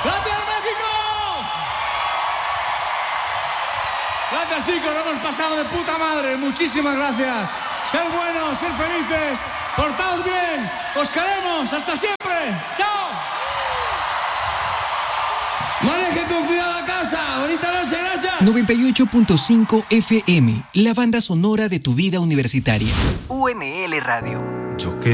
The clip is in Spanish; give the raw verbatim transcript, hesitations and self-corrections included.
¡Gracias, México! Gracias, chicos, lo hemos pasado de puta madre. Muchísimas gracias. Ser buenos, ser felices, portaos bien. Os queremos. Hasta siempre. ¡Chao! Maneje con cuidado a casa. Bonita noche, gracias. noventa y ocho punto cinco F M, la banda sonora de tu vida universitaria. U M L Radio. Yo que